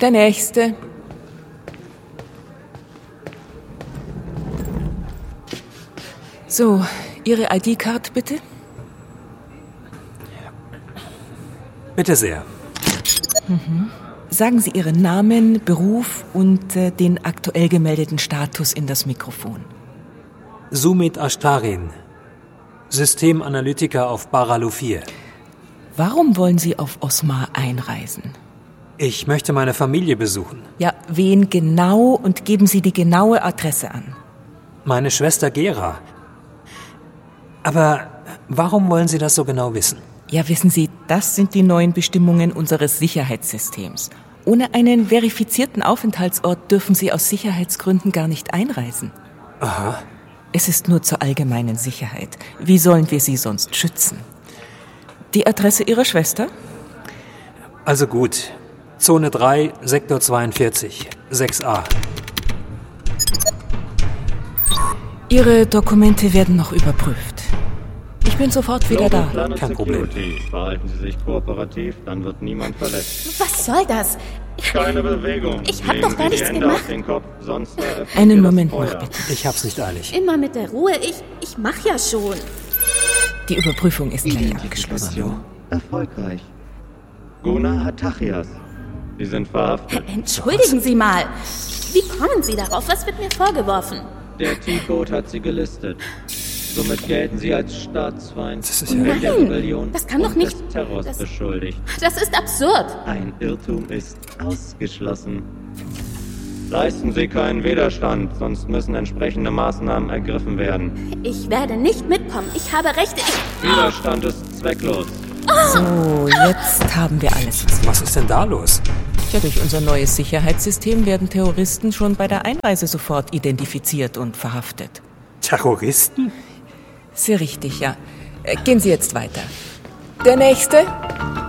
Der Nächste. So, Ihre ID-Card bitte? Bitte sehr. Sagen Sie Ihren Namen, Beruf und den aktuell gemeldeten Status in das Mikrofon. Sumit Ashtarin, Systemanalytiker auf Baralu 4. Warum wollen Sie auf Osmar einreisen? Ich möchte meine Familie besuchen. Ja, wen genau und geben Sie die genaue Adresse an? Meine Schwester Gera. Aber warum wollen Sie das so genau wissen? Ja, wissen Sie, das sind die neuen Bestimmungen unseres Sicherheitssystems. Ohne einen verifizierten Aufenthaltsort dürfen Sie aus Sicherheitsgründen gar nicht einreisen. Aha. Es ist nur zur allgemeinen Sicherheit. Wie sollen wir Sie sonst schützen? Die Adresse Ihrer Schwester? Also gut. Zone 3, Sektor 42, 6a. Ihre Dokumente werden noch überprüft. Ich bin sofort wieder da. Kein Problem. Verhalten Sie sich kooperativ, dann wird niemand verletzt. Was soll das? Keine Bewegung. Ich hab Legen doch gar Sie die nichts Hände gemacht. auf den Kopf, sonst eröffnen Einen wir das Moment Feuer. noch, bitte. Ich hab's nicht eilig. Immer mit der Ruhe. Ich mach ja schon. Die Überprüfung ist gleich abgeschlossen. Identifikation erfolgreich. Guna Hatachias. Sie sind verhaftet. Entschuldigen Sie mal. Wie kommen Sie darauf? Was wird mir vorgeworfen? Der T-Code hat Sie gelistet. Somit gelten Sie als Staatsfeind Das ist und ja- der Nein, Rebellion das kann doch und nicht- des Terrors das- beschuldigt. Das ist absurd. Ein Irrtum ist ausgeschlossen. Leisten Sie keinen Widerstand, sonst müssen entsprechende Maßnahmen ergriffen werden. Ich werde nicht mitkommen. Ich habe Rechte. Widerstand ist zwecklos. So, jetzt haben wir alles, was wir... Was ist denn da los? Ja, durch unser neues Sicherheitssystem werden Terroristen schon bei der Einreise sofort identifiziert und verhaftet. Terroristen? Sehr richtig, ja. Gehen Sie jetzt weiter. Der Nächste?